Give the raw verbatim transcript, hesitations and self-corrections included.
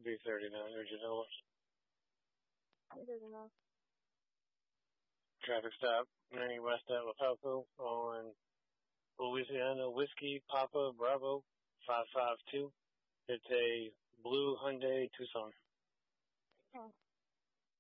B thirty-nine, original. It doesn't know. Traffic stop, ninety West at Lapalco on Louisiana Whiskey Papa Bravo five five two. It's a blue Hyundai Tucson. Oh.